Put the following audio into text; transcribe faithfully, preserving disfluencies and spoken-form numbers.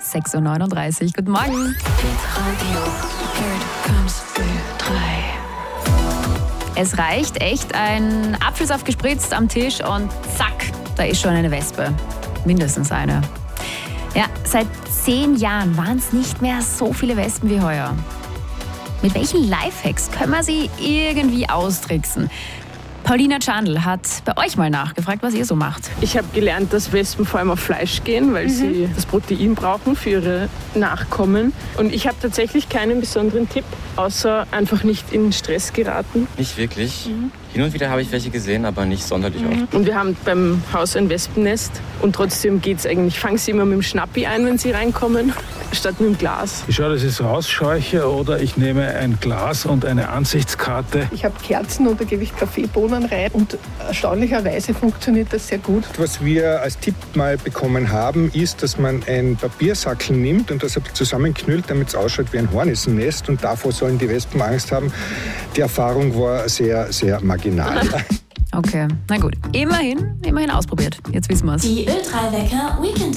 sechs Uhr neununddreißig. Guten Morgen. Es reicht echt, ein Apfelsaft gespritzt am Tisch und zack, da ist schon eine Wespe. Mindestens eine. Ja, seit zehn Jahren waren es nicht mehr so viele Wespen wie heuer. Mit welchen Lifehacks können wir sie irgendwie austricksen? Paulina Tschandl hat bei euch mal nachgefragt, was ihr so macht. Ich habe gelernt, dass Wespen vor allem auf Fleisch gehen, weil mhm. sie das Protein brauchen für ihre Nachkommen. Und ich habe tatsächlich keinen besonderen Tipp, außer einfach nicht in Stress geraten. Nicht wirklich. Mhm. Hin und wieder habe ich welche gesehen, aber nicht sonderlich mhm. oft. Und wir haben beim Haus ein Wespennest und trotzdem geht es eigentlich. Ich fange sie immer mit dem Schnappi ein, wenn sie reinkommen, statt mit dem Glas. Ich schaue, dass ich es rausscheuche oder ich nehme ein Glas und eine Ansichtskarte. Ich habe Kerzen und da gebe ich Kaffeebohnen rein und erstaunlicherweise funktioniert das sehr gut. Was wir als Tipp mal bekommen haben, ist, dass man ein Papiersackel nimmt und das zusammenknüllt, damit es ausschaut wie ein Hornissennest und davor sollen die Wespen Angst haben. Die Erfahrung war sehr, sehr marginal. Okay, na gut. Immerhin, immerhin ausprobiert. Jetzt wissen wir es. Die Ö drei Wecker Weekend